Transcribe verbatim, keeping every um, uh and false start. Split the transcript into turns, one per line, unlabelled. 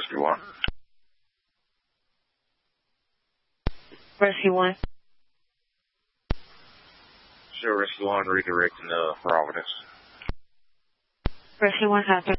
Rescue one.
Rescue one.
Sure, Rescue one, redirecting uh, Providence.
Rescue one, copy.